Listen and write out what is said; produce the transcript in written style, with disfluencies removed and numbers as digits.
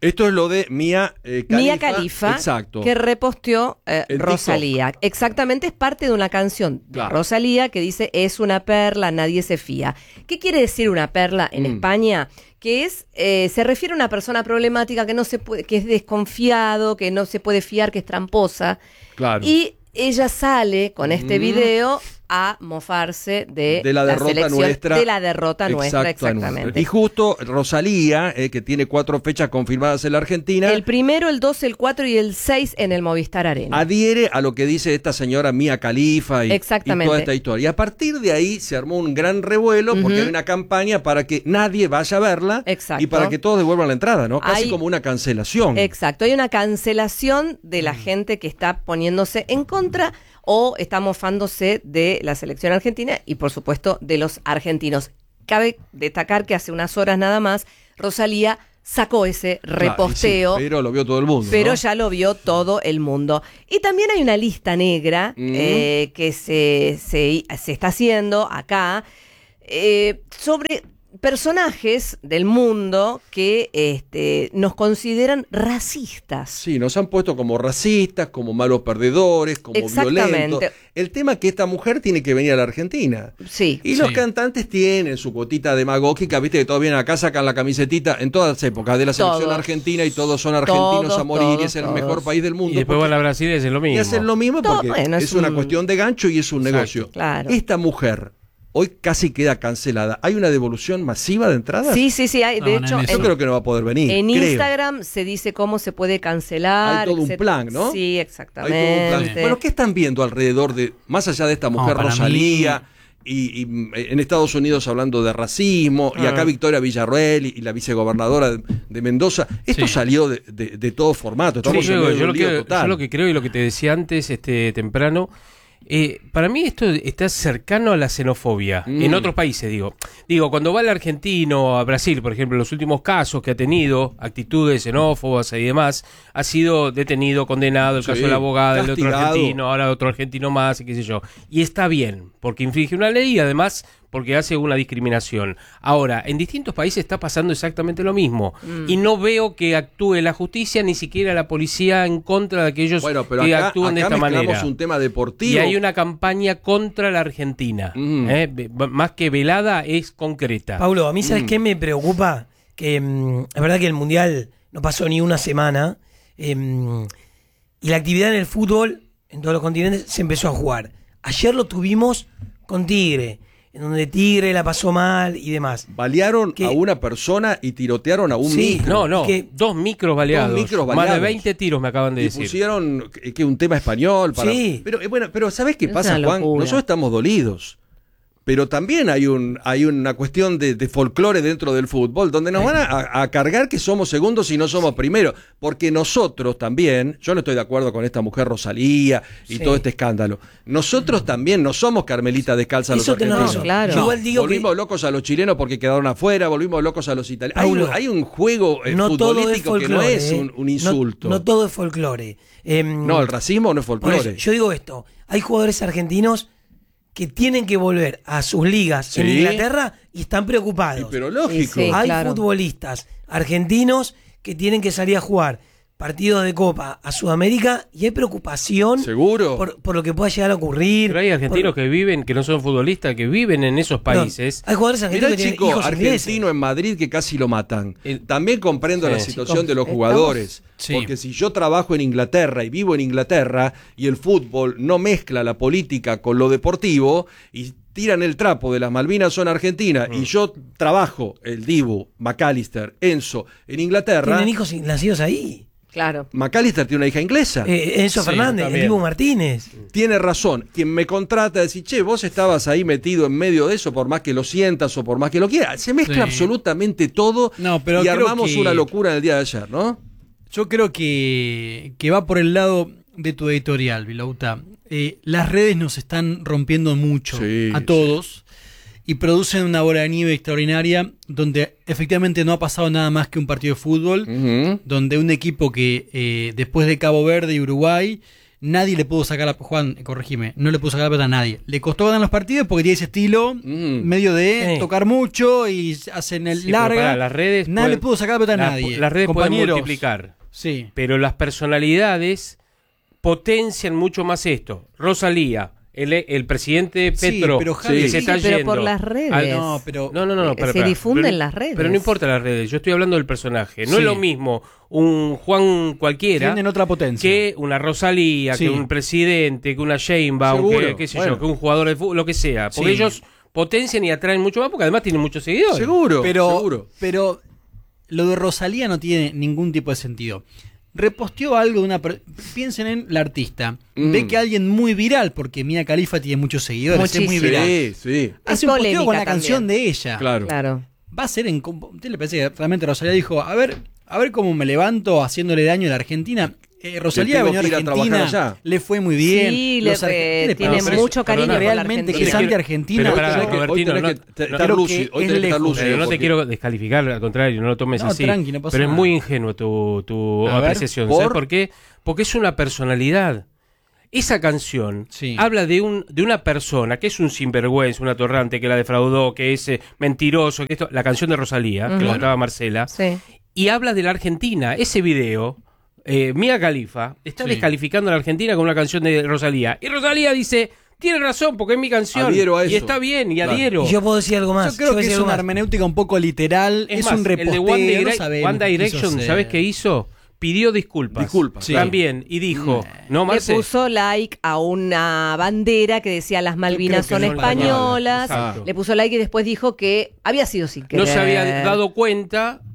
Esto es lo de Mia Khalifa. Mia Khalifa, exacto, que reposteó Rosalía. TikTok. Exactamente, es parte de una canción de Rosalía que dice, es una perla, nadie se fía. ¿Qué quiere decir una perla en España? Que es, se refiere a una persona problemática que no se puede, que es desconfiado, que no se puede fiar, que es tramposa. Claro. Y ella sale con este video a mofarse de la derrota nuestra. De la derrota nuestra, exactamente. Y justo Rosalía, que tiene 4 fechas confirmadas en la Argentina. El 1, el 2, el 4 y el 6 en el Movistar Arena. Adhiere a lo que dice esta señora Mia Khalifa y toda esta historia. Y a partir de ahí se armó un gran revuelo porque hay una campaña para que nadie vaya a verla y para que todos devuelvan la entrada, ¿no? Casi como una cancelación. Exacto, hay una cancelación de la gente que está poniéndose en contra o está mofándose de la selección argentina y por supuesto de los argentinos. Cabe destacar que hace unas horas nada más Rosalía sacó ese reposteo. Sí, pero lo vio todo el mundo. Pero ya lo vio todo el mundo. Y también hay una lista negra que se está haciendo acá sobre personajes del mundo que nos consideran racistas. Sí, nos han puesto como racistas, como malos perdedores, como violentos. El tema es que esta mujer tiene que venir a la Argentina. Sí. Y los cantantes tienen su cuotita demagógica, viste que todos vienen acá, sacan la camisetita en todas las épocas de la selección argentina y todos son argentinos a morir y es el mejor país del mundo. Y después van a Brasil y hacen lo mismo. Y hacen lo mismo porque es una cuestión de gancho y es un negocio. Claro. Esta mujer hoy casi queda cancelada. ¿Hay una devolución masiva de entradas? Sí. De hecho, yo creo que no va a poder venir. En Instagram se dice cómo se puede cancelar. Hay todo un plan, ¿no? Sí, exactamente. Hay todo un plan. Bueno, ¿qué están viendo alrededor de, más allá de esta mujer Rosalía, y en Estados Unidos hablando de racismo, y acá Victoria Villarroel y la vicegobernadora de Mendoza? Esto salió de todo formato. Estamos en medio de un lío total. Yo lo que creo y lo que te decía antes, temprano, para mí esto está cercano a la xenofobia en otros países, digo, cuando va el argentino a Brasil, por ejemplo, en los últimos casos que ha tenido actitudes xenófobas y demás, ha sido detenido, condenado, el caso de la abogada, el otro argentino, ahora otro argentino más y qué sé yo, y está bien, porque infringe una ley y además porque hace una discriminación. Ahora, en distintos países está pasando exactamente lo mismo. Y no veo que actúe la justicia, ni siquiera la policía en contra de aquellos que actúan de esta manera. Un tema deportivo. Y hay una campaña contra la Argentina. Más que velada, es concreta. Paulo, a mí ¿sabes qué me preocupa? Que es verdad que el Mundial no pasó ni una semana y la actividad en el fútbol en todos los continentes se empezó a jugar. Ayer lo tuvimos con Tigre, en donde Tigre la pasó mal y demás. Balearon a una persona y tirotearon a un micro. No, 2 micros baleados. Más de 20 tiros me acaban de decir. Pusieron que un tema español para... Sí. Pero ¿sabés qué pasa, Juan? Nosotros estamos dolidos. Pero también hay una cuestión de folclore dentro del fútbol, donde nos van a cargar que somos segundos y no somos primeros. Porque nosotros también, yo no estoy de acuerdo con esta mujer Rosalía y todo este escándalo. Nosotros también no somos Carmelita descalza a los argentinos. Claro. Igual digo volvimos locos a los chilenos porque quedaron afuera, volvimos locos a los italianos. Hay un juego futbolístico que no es un insulto. No todo es folclore. No, el racismo no es folclore. Yo digo esto, hay jugadores argentinos que tienen que volver a sus ligas en Inglaterra y están preocupados. Pero lógico. Hay futbolistas argentinos que tienen que salir a jugar partidos de Copa a Sudamérica y hay preocupación por lo que pueda llegar a ocurrir. Pero hay argentinos que viven, que no son futbolistas, que viven en esos países. Hay jugadores argentinos que tienen hijos argentino en Madrid que casi lo matan. También comprendo la situación de los jugadores. Porque si yo trabajo en Inglaterra y vivo en Inglaterra y el fútbol no mezcla la política con lo deportivo y tiran el trapo de las Malvinas son argentinas y yo trabajo, el Dibu, McAllister, Enzo, en Inglaterra. Tienen hijos nacidos ahí. Claro. McAllister tiene una hija inglesa. Enzo Fernández, el Dibu Martínez. Tiene razón. Quien me contrata dice, che, vos estabas ahí metido en medio de eso, por más que lo sientas o por más que lo quieras. Se mezcla absolutamente todo y armamos una locura en el día de ayer, ¿no? Yo creo que va por el lado de tu editorial, Vilauta. Las redes nos están rompiendo mucho a todos. Y producen una bola de nieve extraordinaria donde efectivamente no ha pasado nada más que un partido de fútbol, donde un equipo que después de Cabo Verde y Uruguay nadie le pudo sacar Juan, corregime, no le pudo sacar la pelota a nadie. Le costó ganar los partidos porque tiene ese estilo medio de tocar mucho y hacen el larga. Las redes nadie le pudo sacar la pelota a nadie. Las redes pueden multiplicar. Sí. Pero las personalidades potencian mucho más esto. Rosalía, el presidente Petro, que se está pero yendo. por las redes. No, se difunden las redes. Pero no importa las redes, yo estoy hablando del personaje. No es lo mismo un Juan cualquiera tienen otra potencia que una Rosalía, que un presidente, que una Sheinbaum, que un jugador de fútbol, lo que sea. Porque ellos potencian y atraen mucho más porque además tienen muchos seguidores. Seguro. Pero lo de Rosalía no tiene ningún tipo de sentido. Reposteó algo de una... Piensen en la artista. Ve que alguien muy viral, porque Mia Khalifa tiene muchos seguidores, muchísimo. es muy viral. Sí. Hace un posteo con la canción de ella. Claro. Va a ser en... ¿Usted le parece que realmente Rosalía dijo, a ver cómo me levanto haciéndole daño a la Argentina? Rosalía venió a Argentina, le fue muy bien. Sí, tiene mucho cariño realmente que es anti-argentina. Hoy tenés que estar lúcido. No te quiero descalificar, al contrario, no lo tomes así. Tranqui, no pasa pero nada. Es muy ingenuo tu apreciación. ¿Sabes por qué? Porque es una personalidad. Esa canción habla de una persona que es un sinvergüenza, un atorrante, que la defraudó, que es mentiroso. La canción de Rosalía, que lo cantaba Marcela, y habla de la Argentina. Ese video... Mia Khalifa está descalificando a la Argentina con una canción de Rosalía. Y Rosalía dice, tiene razón, porque es mi canción. Adhiero a eso. Y está bien, y adhiero. Y yo puedo decir algo más. Yo creo que es una hermenéutica un poco literal. Es más, un reposteo. El de One Direction, ¿sabes qué hizo? Pidió disculpas. También. Y dijo, no, Marce. Le puso like a una bandera que decía las Malvinas son españolas. Le puso like y después dijo que había sido sin querer. No se había dado cuenta